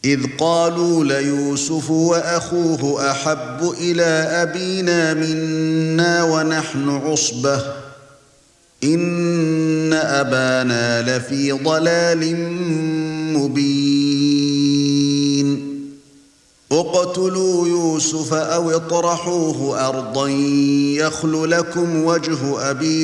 إذ قالوا ليوسف وأخوه أحب إلى أبينا منا ونحن عصبة إن أبانا لفي ضلال مبين اقتلوا يوسف أو اطرحوه أرضا يخل لكم وجه أبيكم